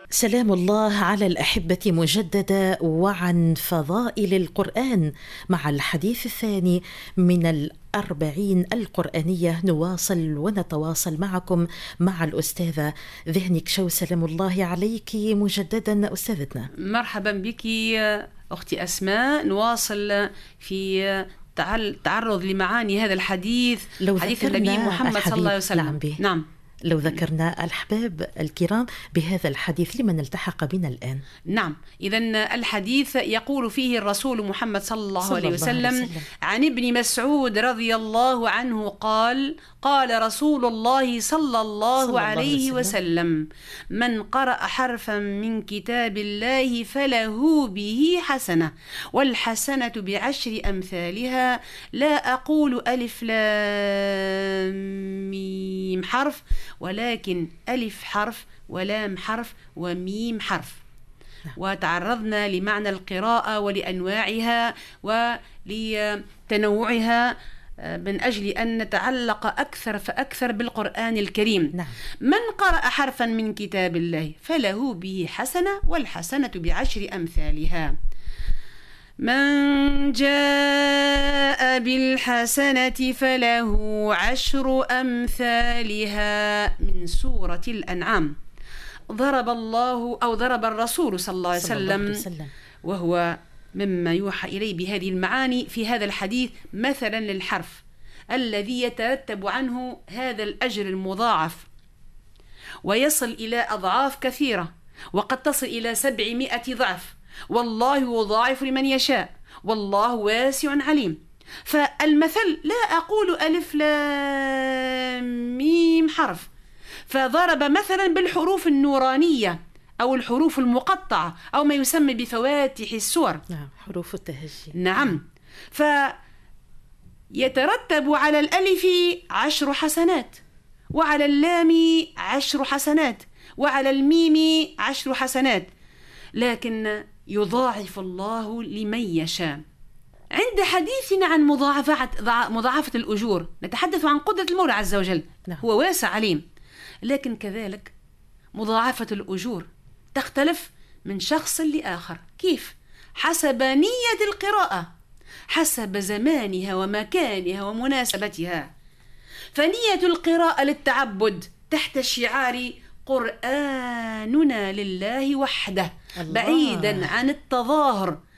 سلام الله على الأحبة مجددا وعن فضائل القرآن مع الحديث الثاني من 40 القرآنية. نواصل ونتواصل معكم مع الأستاذة ذهنك شو. سلام الله عليك مجددا أستاذتنا. مرحبا بك أختي أسماء. نواصل في تعرض لمعاني هذا الحديث، حديث النبي محمد صلى الله عليه وسلم. نعم، لو ذكرنا الأحباب الكرام بهذا الحديث لمن التحق بنا الآن. نعم، إذن الحديث يقول فيه الرسول محمد صلى الله عليه وسلم عن ابن مسعود رضي الله عنه قال: قال رسول الله صلى الله عليه وسلم: من قرأ حرفا من كتاب الله فله به حسنة، والحسنة بعشر أمثالها، لا أقول ألف لام ميم حرف، ولكن ألف حرف ولام حرف وميم حرف. وتعرضنا لمعنى القراءة ولأنواعها ولتنوعها من أجل أن نتعلق أكثر فأكثر بالقرآن الكريم. نعم. من قرأ حرفا من كتاب الله فله به حسنة، والحسنة بعشر أمثالها. من جاء بالحسنة فله عشر أمثالها، من سورة الأنعام. ضرب الرسول صلى الله عليه وسلم وهو مما يوحى إليه بهذه المعاني في هذا الحديث مثلا للحرف الذي يترتب عنه هذا الأجر المضاعف، ويصل إلى أضعاف كثيرة، وقد تصل إلى 700 ضعف، والله يضاعف لمن يشاء، والله واسع عليم. فالمثل لا أقول ألف لام ميم حرف، فضرب مثلا بالحروف النورانية أو الحروف المقطعة أو ما يسمى بفواتح السور. نعم، حروف التهجي. نعم، فيترتب على الألف 10 حسنات، وعلى اللام 10 حسنات، وعلى الميم 10 حسنات، لكن يضاعف الله لمن يشاء. عند حديثنا عن مضاعفة الأجور نتحدث عن قدرة المولى عز وجل. هو واسع عليم، لكن كذلك مضاعفة الأجور تختلف من شخص لآخر. كيف؟ حسب نية القراءة، حسب زمانها ومكانها ومناسبتها. فنية القراءة للتعبد تحت شعار قرآننا لله وحده، بعيدا عن التظاهر